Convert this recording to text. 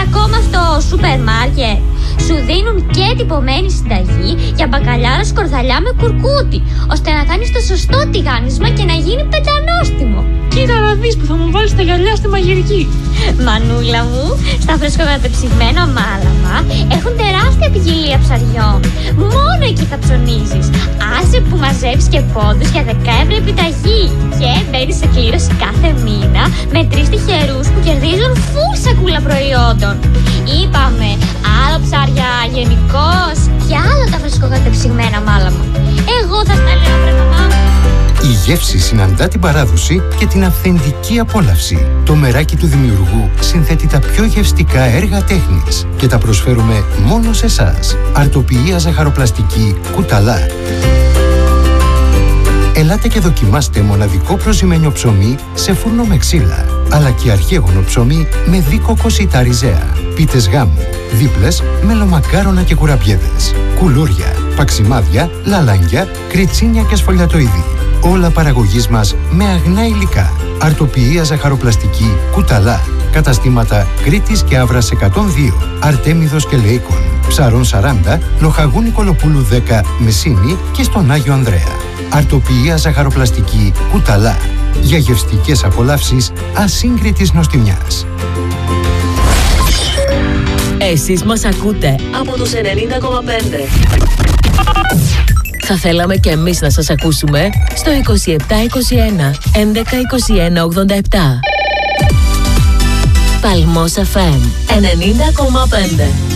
ακόμα στο σούπερ μάρκετ. Σου δίνουν και τυπωμένη συνταγή για μπακαλιάρο σκορδαλιά με κουρκούτι, ώστε να κάνεις το σωστό τηγάνισμα και να γίνει πεντανόστιμο. Κοίτα να δεις που θα μου βάλεις τα γυαλιά στη μαγειρική. Μανούλα μου, στα φρεσκοκατεψυγμένα μάλαμα έχουν τεράστια ποικιλία ψαριών. Μόνο εκεί θα ψωνίζεις. Άσε που μαζεύεις και πόντους για 10€ επιταγή. Και μπαίνεις σε κλήρωση κάθε μήνα με 3 τυχερούς που κερδίζουν full σακούλα προϊόντων. Είπαμε, άλλο ψάρια γενικώς και άλλο τα φρεσκοκατεψυγμένα μάλαμα. Εγώ θα στα λέω, βρε μαμά. Η γεύση συναντά την παράδοση και την αυθεντική απόλαυση. Το μεράκι του δημιουργού συνθέτει τα πιο γευστικά έργα τέχνης και τα προσφέρουμε μόνο σε εσάς. Αρτοποιία ζαχαροπλαστική Κουταλά. Ελάτε και δοκιμάστε μοναδικό προζυμένιο ψωμί σε φούρνο με ξύλα, αλλά και αρχαίγωνο ψωμί με δίκοκο σιτά ριζέα, πίτες γάμου, δίπλες, μελομακάρονα και κουραμπιέδες, κουλούρια, παξιμάδια, λαλάνγκια, κριτσίνια και σφολιατοειδή. Όλα παραγωγής μας με αγνά υλικά. Αρτοποιία ζαχαροπλαστική Κουταλά. Καταστήματα Κρήτης και Αύρας 102, Αρτέμιδος και Λεϊκών, Ψαρών 40, Λοχαγού Νικολοπούλου 10, Μεσίνη και στον Άγιο Ανδρέα. Αρτοποιία ζαχαροπλαστική Κουταλά. Για γευστικές απολαύσεις ασύγκριτης νοστιμιάς. Εσείς μας ακούτε από τους 90,5. Θα θέλαμε και εμείς να σας ακούσουμε στο 2721 1121 87. Παλμός FM 90,5.